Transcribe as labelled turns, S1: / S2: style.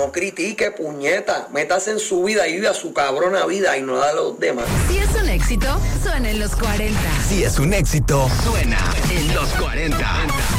S1: no critique, puñeta. Métase en su vida y vive a su cabrona vida y no da a los demás.
S2: Si es un éxito, suena en los 40.
S3: Si es un éxito, suena en los 40.